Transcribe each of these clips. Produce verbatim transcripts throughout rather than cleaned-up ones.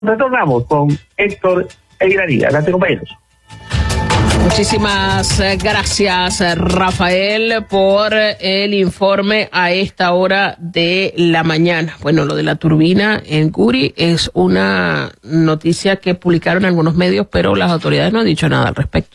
Retornamos con Héctor Aguilar. Adelante, compañeros. Muchísimas gracias, Rafael, por el informe a esta hora de la mañana. Bueno, lo de la turbina en Curi es una noticia que publicaron algunos medios, pero las autoridades no han dicho nada al respecto.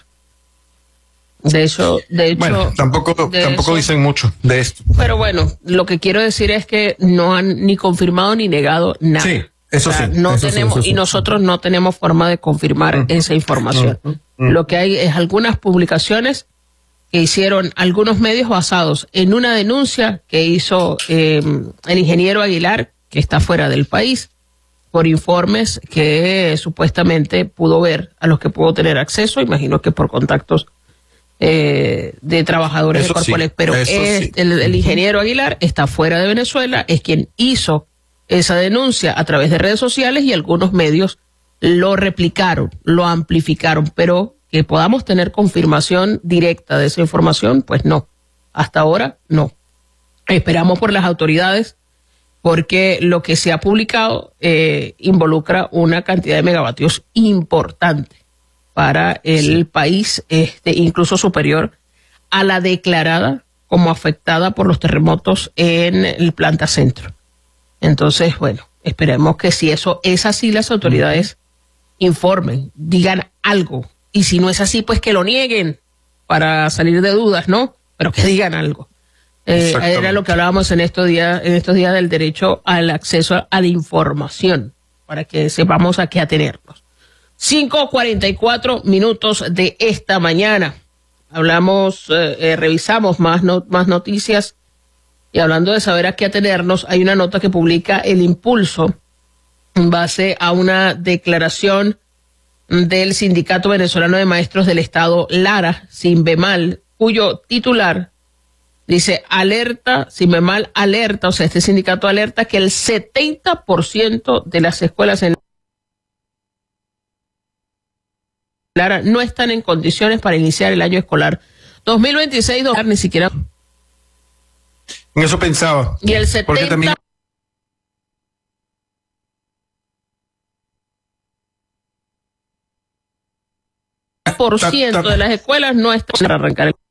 De hecho, de hecho, bueno, tampoco, de tampoco eso, dicen mucho de esto. Pero bueno, lo que quiero decir es que no han ni confirmado ni negado nada. Sí, eso o sea, sí. No eso tenemos, sí, eso sí. y nosotros no tenemos forma de confirmar uh-huh. esa información. Uh-huh. Uh-huh. Lo que hay es algunas publicaciones que hicieron algunos medios basados en una denuncia que hizo eh, el ingeniero Aguilar, que está fuera del país, por informes que eh, supuestamente pudo ver, a los que pudo tener acceso, imagino que por contactos eh, de trabajadores eso de Corpolex, sí, pero es, sí. el, el ingeniero Aguilar está fuera de Venezuela, es quien hizo esa denuncia a través de redes sociales y algunos medios lo replicaron, lo amplificaron, pero que podamos tener confirmación directa de esa información, pues no. Hasta ahora, no. Esperamos por las autoridades, porque lo que se ha publicado eh, involucra una cantidad de megavatios importante para el sí. país, este, incluso superior a la declarada como afectada por los terremotos en el Planta Centro. Entonces, bueno, esperemos que si eso es así, las autoridades informen, digan algo. Y si no es así, pues que lo nieguen para salir de dudas, ¿no? Pero que digan algo. Eh, era lo que hablábamos en estos días, en estos días del derecho al acceso a la información, para que sepamos a qué atenernos. cinco cuarenta y cuatro minutos de esta mañana. Hablamos, eh, eh, revisamos más, no, más noticias. Y hablando de saber a qué atenernos, hay una nota que publica El Impulso en base a una declaración del Sindicato Venezolano de Maestros del Estado, Lara, Sinvemal, cuyo titular dice, alerta, Sinvemal alerta, o sea, este sindicato alerta que el setenta por ciento de las escuelas en Lara no están en condiciones para iniciar el año escolar dos mil veintiséis, ni siquiera... En eso pensaba. Y el setenta por ciento porque también por ciento de las escuelas no están para arrancar el